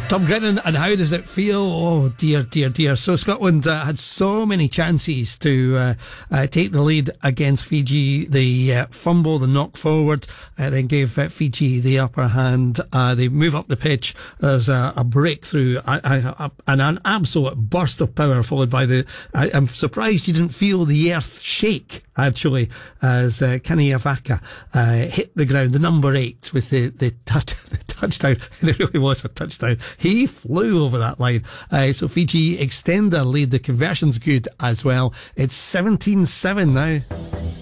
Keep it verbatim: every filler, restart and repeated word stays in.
Tom Grennan, and how does it feel? Oh dear, dear, dear. So Scotland uh, had so many chances to uh, uh, take the lead against Fiji. The uh, fumble, the knock forward, uh, then gave uh, Fiji the upper hand. Uh, they move up the pitch. There's a, a breakthrough, a, a, a, and an absolute burst of power, followed by the. I, I'm surprised you didn't feel the earth shake, actually, as uh, Kenny Avaka uh, hit the ground, the number eight, with the, the, touch, the touchdown. And it really was a touchdown. He flew over that line. Uh, so Fiji extend their lead. The conversion's good as well. It's seventeen seven now.